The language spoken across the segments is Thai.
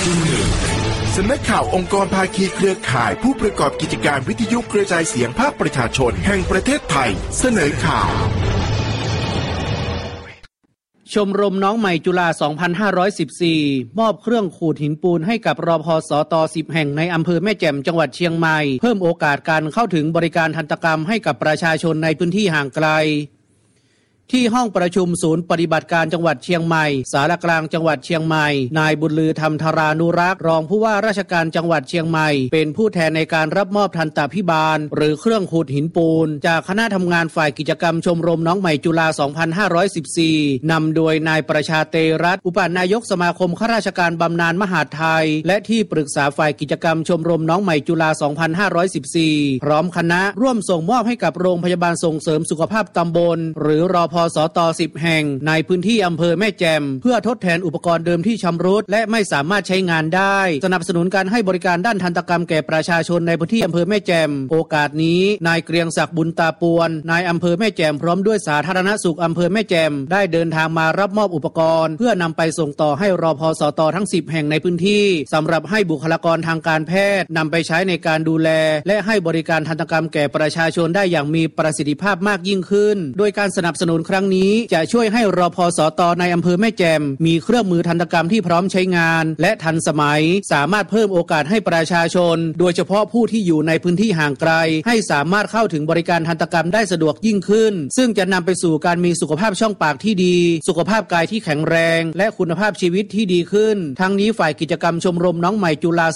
สำนักข่าวองค์กรภาคีเครือข่ายผู้ประกอบกิจการวิทยุกระจายเสียงภาคประชาชนแห่งประเทศไทยเสนอข่าวชมรมน้องใหม่จุฬา2514มอบเครื่องขูดหินปูนให้กับรพสต10แห่งในอำเภอแม่แจ่มจังหวัดเชียงใหม่เพิ่มโอกาสการเข้าถึงบริการทันตกรรมให้กับประชาชนในพื้นที่ห่างไกลที่ห้องประชุมศูนย์ปฏิบัติการจังหวัดเชียงใหม่ศาลากลางจังหวัดเชียงใหม่นายบุญลือธรรมธารานุรักษ์รองผู้ว่าราชการจังหวัดเชียงใหม่เป็นผู้แทนในการรับมอบทันตภิบาลหรือเครื่องขูดหินปูนจากคณะทำงานฝ่ายกิจกรรมชมรมน้องใหม่จุฬา2514นำโดยนายประชาเตรัตน์อุปนายกสมาคมข้าราชการบำนาญมหาดไทยและที่ปรึกษาฝ่ายกิจกรรมชมรมน้องใหม่จุฬา2514พร้อมคณะร่วมส่งมอบให้กับโรงพยาบาลส่งเสริมสุขภาพตำบลหรือรพสต10แห่งในพื้นที่อำเภอแม่แจ่มเพื่อทดแทนอุปกรณ์เดิมที่ชำรุดและไม่สามารถใช้งานได้สนับสนุนการให้บริการด้านทันตกรรมแก่ประชาชนในพื้นที่อำเภอแม่แจ่มโอกาสนี้นายเกรียงศักดิ์บุญตาปวนนายอำเภอแม่แจ่มพร้อมด้วยสาธารณสุขอำเภอแม่แจ่มได้เดินทางมารับมอบอุปกรณ์เพื่อนำไปส่งต่อให้รพสตทั้ง10แห่งในพื้นที่สำหรับให้บุคลากรทางการแพทย์นำไปใช้ในการดูแลและให้บริการทันตกรรมแก่ประชาชนได้อย่างมีประสิทธิภาพมากยิ่งขึ้นโดยการสนับสนุนครั้งนี้จะช่วยให้รพสตในอำเภอแม่แจ่มมีเครื่องมือทันตกรรมที่พร้อมใช้งานและทันสมัยสามารถเพิ่มโอกาสให้ประชาชนโดยเฉพาะผู้ที่อยู่ในพื้นที่ห่างไกลให้สามารถเข้าถึงบริการทันตกรรมได้สะดวกยิ่งขึ้นซึ่งจะนำไปสู่การมีสุขภาพช่องปากที่ดีสุขภาพกายที่แข็งแรงและคุณภาพชีวิตที่ดีขึ้นทั้งนี้ฝ่ายกิจกรรมชมรมน้องใหม่จุฬา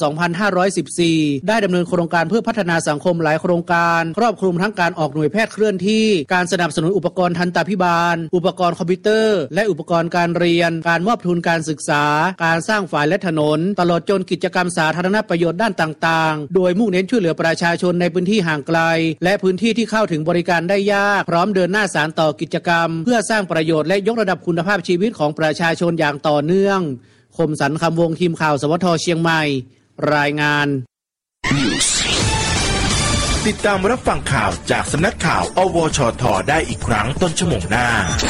2514ได้ดำเนินโครงการเพื่อพัฒนาสังคมหลายโครงการครอบคลุมทั้งการออกหน่วยแพทย์เคลื่อนที่การสนับสนุนอุปกรณ์ทันตภิบาลอุปกรณ์คอมพิวเตอร์และอุปกรณ์การเรียนการมอบทุนการศึกษาการสร้างฝ่ายและถนนตลอดจนกิจกรรมสาธารณประโยชน์ด้านต่างๆโดยมุ่งเน้นช่วยเหลือประชาชนในพื้นที่ห่างไกลและพื้นที่ที่เข้าถึงบริการได้ยากพร้อมเดินหน้าสานต่อกิจกรรมเพื่อสร้างประโยชน์และยกระดับคุณภาพชีวิตของประชาชนอย่างต่อเนื่องคมสันต์คำวงทีมข่าวสวทเชียงใหม่รายงานติดตามรับฟังข่าวจากสำนักข่าวอวชทได้อีกครั้งต้นชั่วโมงหน้า